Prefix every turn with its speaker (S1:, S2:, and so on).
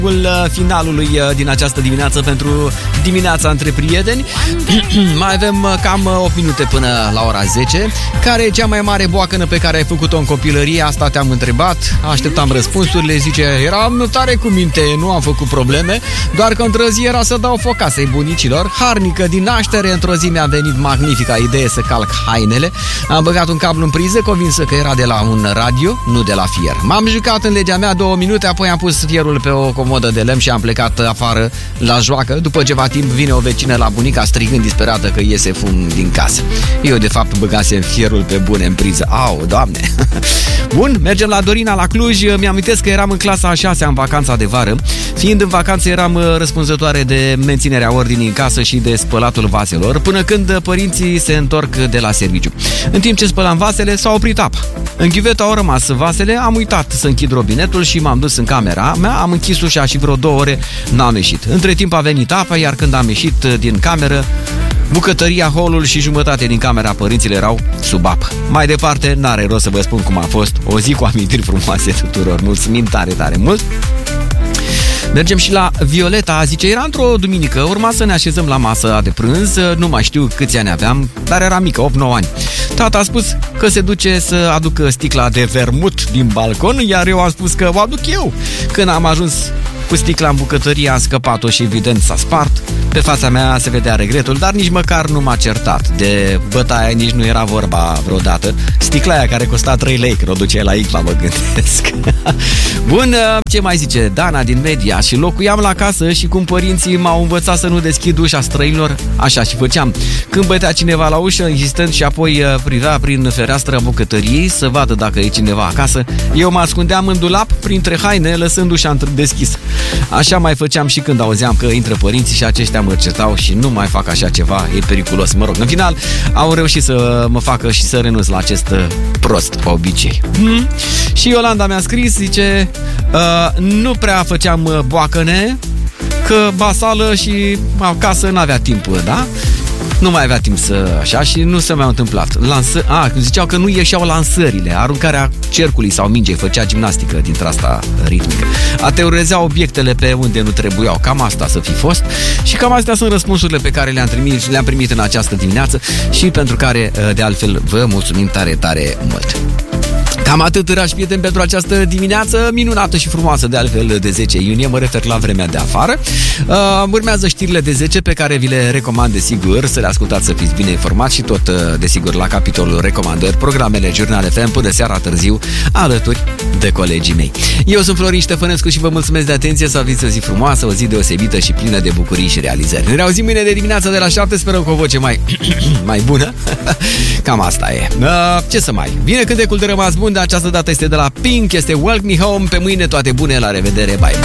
S1: Finalului din această dimineață pentru dimineața între prieteni. Mai avem cam 8 minute până la ora 10. Care e cea mai mare boacănă pe care ai făcut-o în copilărie? Asta te-am întrebat. Așteptam răspunsurile. Zice, eram tare cu minte, nu am făcut probleme, doar că într-o zi era să dau foc casei bunicilor. Harnică din naștere, într-o zi mi-a venit magnifica idee să calc hainele. Am băgat un cablu în priză, convinsă că era de la un radio, nu de la fier. M-am jucat în legea mea 2 minute, apoi am pus fierul pe o comodă de lemn și am plecat afară la joacă. După ceva timp vine o vecină la bunica strigând disperată că iese fum din casă. Eu de fapt băgasem fierul pe bune în priză. Au, Doamne! Bun, mergem la Dorina la Cluj. Mi-amintesc că eram în clasa a 6-a în vacanța de vară. Fiind în vacanță eram răspunzătoare de menținerea ordinii în casă și de spălatul vaselor, până când părinții se întorc de la serviciu. În timp ce spălam vasele, s-a oprit apa. În chiuvetă au rămas vasele, am uitat să închid robinetul și m-am dus în camera mea, am închis ușa și vreo 2 ore n-am ieșit. Între timp a venit apa, iar când am ieșit din cameră, bucătăria, holul și jumătate din camera părinților erau sub apă. Mai departe, n-are rost să vă spun cum a fost. O zi cu amintiri frumoase tuturor. Mulțumim tare, tare mult! Mergem și la Violeta, zice, era într-o duminică, urma să ne așezăm la masă de prânz, nu mai știu câți ani aveam, dar era mică, 8-9 ani. Tata a spus că se duce să aducă sticla de vermut din balcon, iar eu am spus că o aduc eu. Când am ajuns cu sticla în bucătărie, am scăpat-o și evident s-a spart. Pe fața mea se vedea regretul, dar nici măcar nu m-a certat. De bătaie nici nu era vorba vreodată. Sticla aia care costa 3 lei, când o duceai la Icla, mă gândesc. Bun, ce mai zice Dana din Media? Și locuiam la casă și cum părinții m-au învățat să nu deschid ușa străinilor, așa și făceam. Când bătea cineva la ușă, insistent, și apoi privea prin fereastra bucătăriei să vadă dacă e cineva acasă, eu mă ascundeam în dulap printre haine, lăsând ușa deschisă. Așa mai făceam și când auzeam că intră părinții și aceștia mă certau și nu mai fac așa ceva, e periculos. Mă rog, în final au reușit să mă facă și să renunț la acest prost obicei. Și Iolanda mi-a scris, zice, nu prea făceam boacăne, că basală și acasă n-avea timp, da? Nu mai avea timp să așa și nu se mai-a întâmplat. Ziceau că nu ieșeau lansările, aruncarea cercului sau mingei, făcea gimnastică dintre asta ritmică. Ateorizea obiectele pe unde nu trebuiau. Cam asta să fi fost. Și cam astea sunt răspunsurile pe care le-am primit în această dimineață și pentru care, de altfel, vă mulțumim tare, tare mult. Cam atât, dragi prieteni, pentru această dimineață minunată și frumoasă, de altfel, de 10 iunie. Mă refer la vremea de afară. Urmează știrile de 10 pe care vi le recomand, desigur, să le ascultați, să fiți bine informați și tot, desigur, la capitolul recomandări, programele Jurnal FM până seara târziu, alături de colegii mei. Eu sunt Florin Ștefănescu și vă mulțumesc de atenție, să aveți o zi frumoasă, o zi deosebită și plină de bucurii și realizări. Ne reauzim mâine de dimineață de la 7, sperăm cu o voce mai bună. Cam asta e. Ce să mai... Vine cântecul de rămas bun, de această dată este de la Pink, este Welcome Me Home. Pe mâine toate bune, la revedere, bye!